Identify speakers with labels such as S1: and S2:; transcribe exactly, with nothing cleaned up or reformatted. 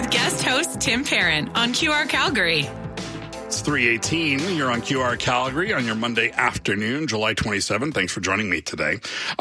S1: with guest host Tim Parent on Q R Calgary.
S2: It's three eighteen. You're on Q R Calgary on your Monday afternoon, July twenty-seventh. Thanks for joining me today.